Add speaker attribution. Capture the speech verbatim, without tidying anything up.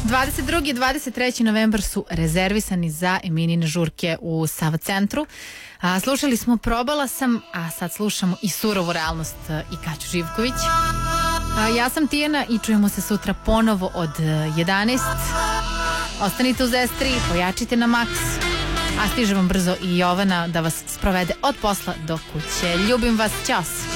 Speaker 1: dvadeset drugi i dvadeset treći novembar su rezervisani za Eminine žurke u Sava centru. A, slušali smo Probala sam, a sad slušamo i Surovu realnost i Kaću Živković. A, ja sam Tijana i čujemo se sutra ponovo od jedanaest. Ostanite uz S tri, pojačite na maks. A stiže vam brzo i Jovana da vas sprovede od posla do kuće. Ljubim vas, ćao.